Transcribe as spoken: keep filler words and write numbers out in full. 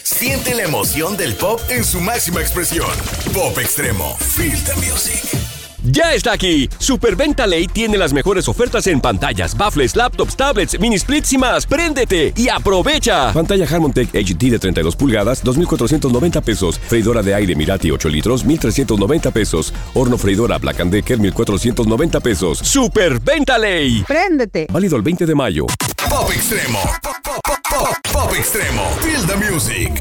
Siente la emoción del pop en su máxima expresión. Pop Extremo. Feel the music. Ya está aquí. Superventa Ley tiene las mejores ofertas en pantallas, baffles, laptops, tablets, mini splits y más. ¡Préndete y aprovecha! Pantalla Harmon-Tech H D de treinta y dos pulgadas, dos mil cuatrocientos noventa pesos. Freidora de aire Mirati ocho litros, mil trescientos noventa pesos. Horno freidora Black and Decker, mil cuatrocientos noventa pesos. ¡Superventa Ley! ¡Préndete! Válido el veinte de mayo. Pop Extremo. Pop, pop, pop, pop Extremo. Feel the music.